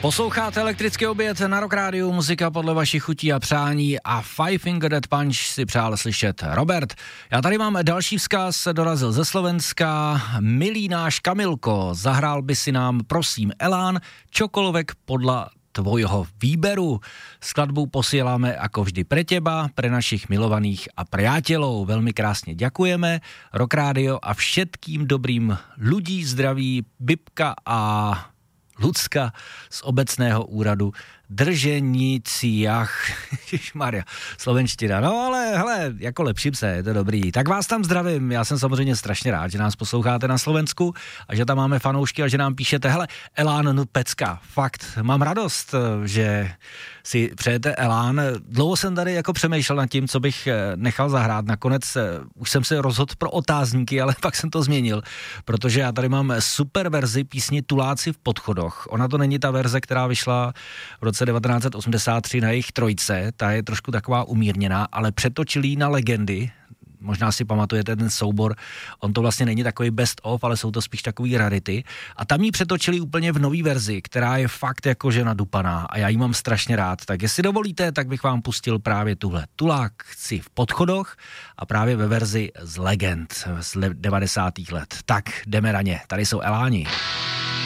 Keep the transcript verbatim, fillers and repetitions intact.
Posloucháte Elektrický oběd na Rock Rádiu, muzika podle vašich chutí a přání a Five Finger Death Punch si přál slyšet Robert. Já tady mám další vzkaz, dorazil ze Slovenska. Milý náš Kamilko, zahrál by si nám prosím Elán, čokoľvek podľa tvojho výberu. Skladbu posieláme ako vždy pre teba, pre našich milovaných a priateľov. Veľmi krásne ďakujeme. Rock Radio a všetkým dobrým ľudí zdraví Bibka a Lucka z obecného úradu Drženiciach. Ježišmarja, slovenština. No ale hele, jako lepším se, je to dobrý. Tak vás tam zdravím, já jsem samozřejmě strašně rád, že nás posloucháte na Slovensku a že tam máme fanoušky a že nám píšete, hele, Elán, no pecka, fakt, mám radost, že si přejete Elán. Dlouho jsem tady jako přemýšlel nad tím, co bych nechal zahrát. Nakonec už jsem se rozhodl pro otázníky, ale pak jsem to změnil, protože já tady mám super verzi písni Tuláci v podchodoch. Ona to není ta verze, která vyšla v roce devatenáct osmdesát tři na jejich trojce, ta je trošku taková umírněná, ale přetočili na legendy. Možná si pamatujete ten soubor, on to vlastně není takový best of, ale jsou to spíš takový rarity. A tam ji přetočili úplně v nový verzi, která je fakt jakože nadupaná a já ji mám strašně rád. Tak jestli dovolíte, tak bych vám pustil právě tuhle Tuláci v podchodoch a právě ve verzi z legend z devadesátých let. Tak jdeme na ně, tady jsou Eláni.